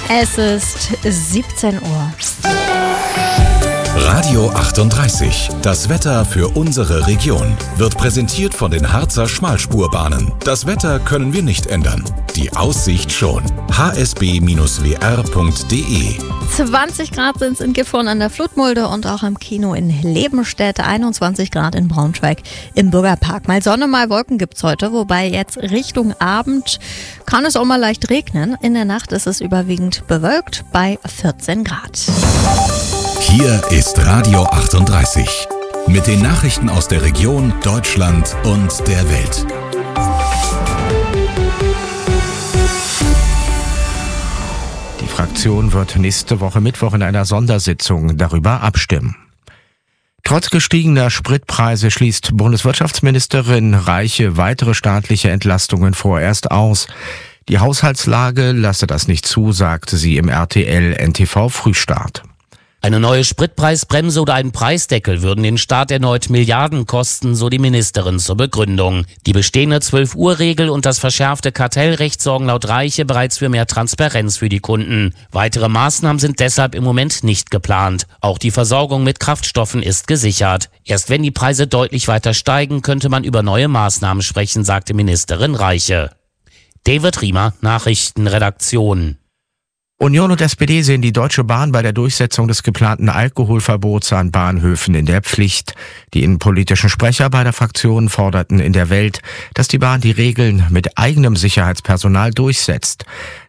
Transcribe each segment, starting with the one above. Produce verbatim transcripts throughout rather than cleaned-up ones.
Es ist siebzehn Uhr. Radio achtunddreißig. Das Wetter für unsere Region wird präsentiert von den Harzer Schmalspurbahnen. Das Wetter können wir nicht ändern. Die Aussicht schon. h s b w r punkt d e zwanzig Grad sind es in Gifhorn an der Flutmulde und auch am Kino in Lebenstedt. einundzwanzig Grad in Braunschweig im Bürgerpark. Mal Sonne, mal Wolken gibt's heute, wobei jetzt Richtung Abend kann es auch mal leicht regnen. In der Nacht ist es überwiegend bewölkt bei vierzehn Grad. Hier ist Radio achtunddreißig. Mit den Nachrichten aus der Region, Deutschland und der Welt. Die Fraktion wird nächste Woche Mittwoch in einer Sondersitzung darüber abstimmen. Trotz gestiegener Spritpreise schließt Bundeswirtschaftsministerin Reiche weitere staatliche Entlastungen vorerst aus. Die Haushaltslage lasse das nicht zu, sagte sie im R T L N T V Frühstart. Eine neue Spritpreisbremse oder ein Preisdeckel würden den Staat erneut Milliarden kosten, so die Ministerin zur Begründung. Die bestehende zwölf-Uhr-Regel und das verschärfte Kartellrecht sorgen laut Reiche bereits für mehr Transparenz für die Kunden. Weitere Maßnahmen sind deshalb im Moment nicht geplant. Auch die Versorgung mit Kraftstoffen ist gesichert. Erst wenn die Preise deutlich weiter steigen, könnte man über neue Maßnahmen sprechen, sagte Ministerin Reiche. David Riemer, Nachrichtenredaktion. Union und S P D sehen die Deutsche Bahn bei der Durchsetzung des geplanten Alkoholverbots an Bahnhöfen in der Pflicht. Die innenpolitischen Sprecher beider Fraktionen forderten in der Welt, dass die Bahn die Regeln mit eigenem Sicherheitspersonal durchsetzt.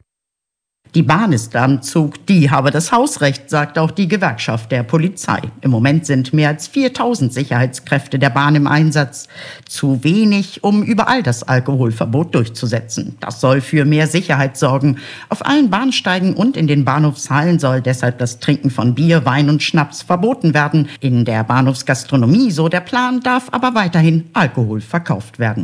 Die Bahn ist am Zug, die habe das Hausrecht, sagt auch die Gewerkschaft der Polizei. Im Moment sind mehr als viertausend Sicherheitskräfte der Bahn im Einsatz. Zu wenig, um überall das Alkoholverbot durchzusetzen. Das soll für mehr Sicherheit sorgen. Auf allen Bahnsteigen und in den Bahnhofshallen soll deshalb das Trinken von Bier, Wein und Schnaps verboten werden. In der Bahnhofsgastronomie, so der Plan, darf aber weiterhin Alkohol verkauft werden.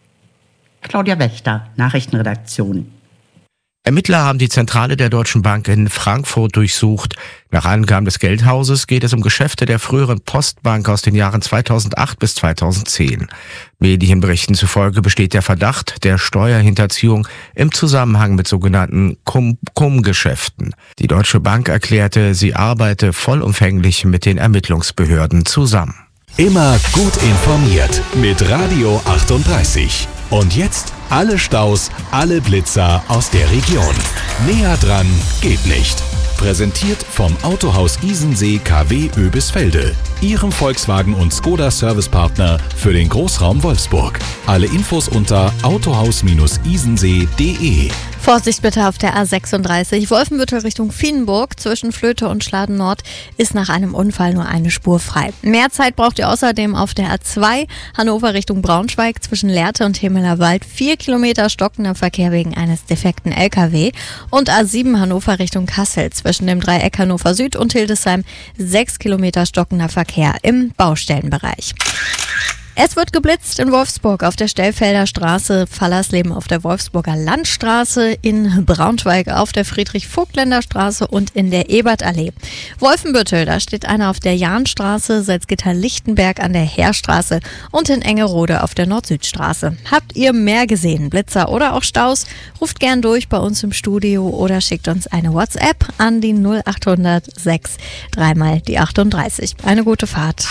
Claudia Wächter, Nachrichtenredaktion. Ermittler haben die Zentrale der Deutschen Bank in Frankfurt durchsucht. Nach Angaben des Geldhauses geht es um Geschäfte der früheren Postbank aus den Jahren zweitausendacht bis zweitausendzehn. Medienberichten zufolge besteht der Verdacht der Steuerhinterziehung im Zusammenhang mit sogenannten Cum-Cum-Geschäften. Die Deutsche Bank erklärte, sie arbeite vollumfänglich mit den Ermittlungsbehörden zusammen. Immer gut informiert mit Radio achtunddreißig. Und jetzt alle Staus, alle Blitzer aus der Region. Näher dran geht nicht. Präsentiert vom Autohaus Isensee K W Oebisfelde, Ihrem Volkswagen- und Skoda-Servicepartner für den Großraum Wolfsburg. Alle Infos unter autohaus isensee punkt de. Vorsicht bitte auf der A sechsunddreißig. Wolfenbüttel Richtung Vienburg zwischen Flöte und Schladen Nord ist nach einem Unfall nur eine Spur frei. Mehr Zeit braucht ihr außerdem auf der A zwei Hannover Richtung Braunschweig zwischen Lehrte und Hemelerwald. Vier Kilometer stockender Verkehr wegen eines defekten L K W. Und A sieben Hannover Richtung Kassel zwischen dem Dreieck Hannover Süd und Hildesheim. Sechs Kilometer stockender Verkehr im Baustellenbereich. Es wird geblitzt in Wolfsburg auf der Stellfelder Straße, Fallersleben auf der Wolfsburger Landstraße, in Braunschweig auf der Friedrich-Vogtländer Straße und in der Ebertallee. Wolfenbüttel, da steht einer auf der Jahnstraße, Salzgitter-Lichtenberg an der Heerstraße und in Engerode auf der Nord-Süd-Straße. Habt ihr mehr gesehen, Blitzer oder auch Staus? Ruft gern durch bei uns im Studio oder schickt uns eine WhatsApp an die null achthundert sechs dreimal die achtunddreißig. Eine gute Fahrt.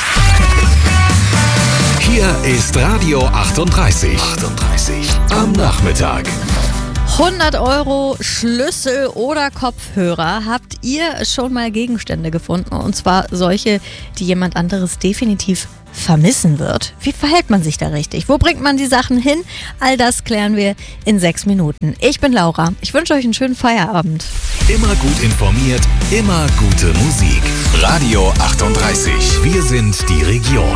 Hier ist Radio achtunddreißig. achtunddreißig am Nachmittag. hundert Euro Schlüssel oder Kopfhörer. Habt ihr schon mal Gegenstände gefunden? Und zwar solche, die jemand anderes definitiv vermissen wird. Wie verhält man sich da richtig? Wo bringt man die Sachen hin? All das klären wir in sechs Minuten. Ich bin Laura. Ich wünsche euch einen schönen Feierabend. Immer gut informiert, immer gute Musik. Radio achtunddreißig. Wir sind die Region.